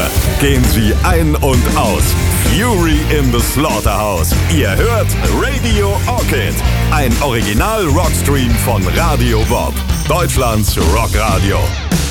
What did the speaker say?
gehen sie ein und aus. Fury in the Slaughterhouse. Ihr hört Radio Orchid, ein Original-Rockstream von Radio Bob, Deutschlands Rockradio.